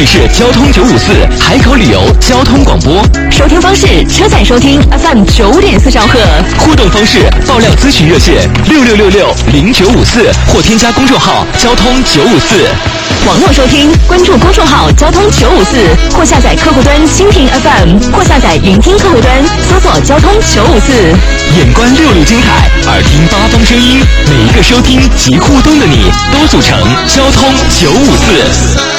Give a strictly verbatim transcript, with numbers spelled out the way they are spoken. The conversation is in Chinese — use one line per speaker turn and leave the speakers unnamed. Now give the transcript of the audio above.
里是交通九五四海口旅游交通广播。
收听方式：车载收听 F M 九点四兆赫。
互动方式：爆料咨询热线六六六六零九五四或添加公众号交通九五四。
网络收听，关注公众号交通九五四，或下载客户端蜻蜓 F M， 或下载云听客户端，搜索交通九五四。
眼观六路精彩，耳听八方声音，每一个收听及互动的你，都组成交通九五四。